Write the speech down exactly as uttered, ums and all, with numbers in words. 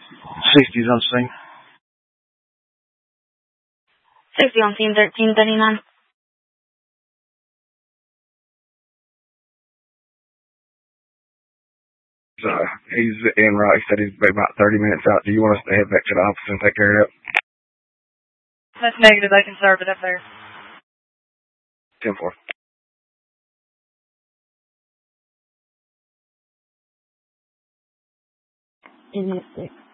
sixties on scene. sixty on scene, thirteen thirty-nine. So he's in right. He said he's about thirty minutes out. Do you want us to head back to the office and take care of that? That's negative. I can serve it up there. ten four. Is it six?